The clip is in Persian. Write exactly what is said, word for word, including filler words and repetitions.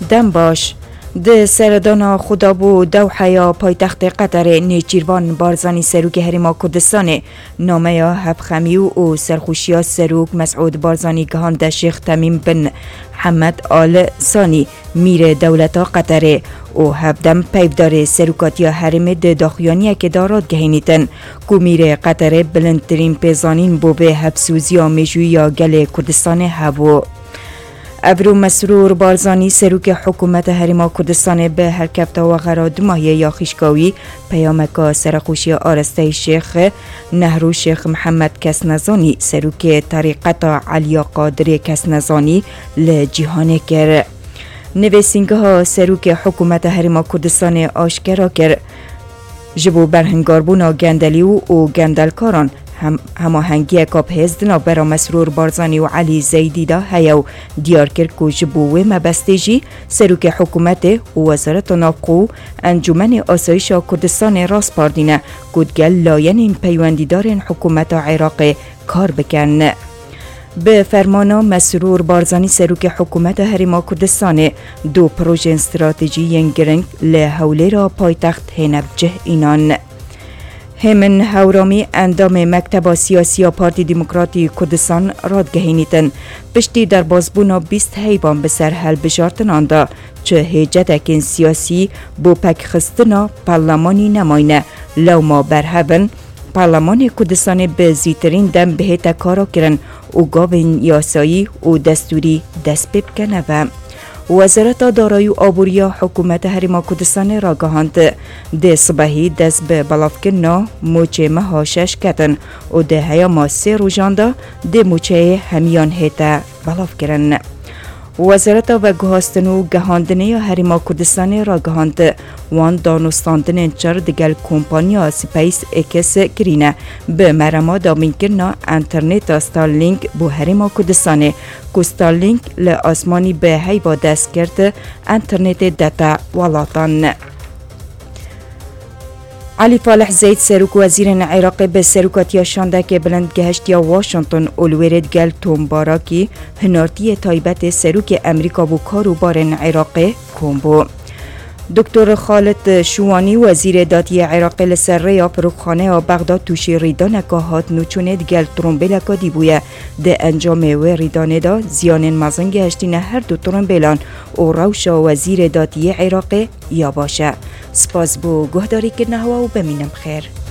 دم باش ده سردان خدابو دوحه پایتخت قطر نیچیروان بارزانی سروک هریما کردستان نامه یا هبخمی و سرخوشیا سروک مسعود بارزانی گهان ده شیخ تمیم بن حمد آل ثانی میر دولتا قطر و هفدم پیبدار سروکاتیا حرم ده داخیانی که داراد گهینیتن کو میر قطر بلندترین پیزانین بو به حبسوزی آمیجوی یا گل کردستان هبو. ابرو مسرور بارزانی سروک حکومت هریما کردستان به حرکت و غراد ماهی یا خیشکاوی پیامک سرخوشی آرسته شیخ نهرو شیخ محمد کسنزانی سروک طریقت علی قادر کسنزانی لجهان کر نویسینگه ها سروک حکومت هریما کردستان آشکارا کر جبو برهنگاربونا گندلیو و گندلکاران هم هماهنگی کاب هزدنا برا مسرور بارزانی و علی زیدی دا هیو دیار کرد که جبوه مبستیجی سروک حکومت و وزارت ناقو انجمن آسایش کردستان راست پاردینه کدگل لاین این پیوندیدار حکومت عراق کار بکن. به فرمان مسرور بارزانی سروک حکومت هریما کردستان دو پروژه استراتژی ینگرنگ لحوله را پایتخت هنبجه اینان همن هورامی اندام مکتب سیاسی پارتی دموکراتی کردستان رادگهینیتن پشتی در بازبونا بیست حیبان به سر حل بجارتن آندا چه هیجتکین سیاسی بو پک خستنا پارلمانی نماینه لو ما برهبن پارلمان کردستان به زیترین دم بهتا کارا کرن و گاوین یاسایی و دستوری دست بکنه و وزارت دارایی و آبوریا حکومت هریما کردستان را گهاند ده صبحی دست به بلافکنا موچه مهاشش کتن و ده هیاما سه روژانده ده موچه همیان هیتا بلاف کرن. وزارت و گهاستن و گهاندنه هریما کردستان را گهاند وان دانستاندن چر دگل کمپانیا سپیس اکس کرینه به مرما دامین کرنا انترنت استارلینک بو هریما کردستان که استارلینک لآسمانی به هی با دست کرد انترنت داتا ولاتان. علی فالح زید سروک وزیر عراق به سروکاتیا شانده که بلند گهشت یا واشنطن اولویرد گل تومباراکی هنارتی تایبت سروک امریکا بو کارو بارن عراق کومبو. دکتر خالد شوانی وزیر داتی عراق لسر ریا پروخانه و بغداد توشی ریدان که هات نوچونه دگل ترومبیل که دی بویه ده انجام و ریدانه دا زیان مزنگ هشتین هر دو ترومبیلان و روشا وزیر داتی عراق یا باشه. سپاس بو گهداری که نهوا و بمینم خیر.